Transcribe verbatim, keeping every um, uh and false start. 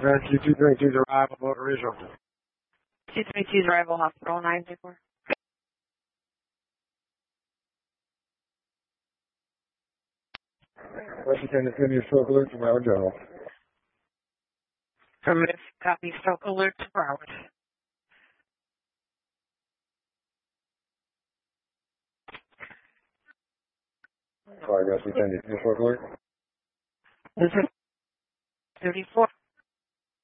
Rescue two thirty-two's arrival, motor is open. two thirty-two's arrival, hospital nine three four. Rescue attendant, send me a stroke alert from Howard General. Affirmative, copy, stroke alert to Broward. Sorry, Rescue attendant, your stroke alert. This is thirty-four.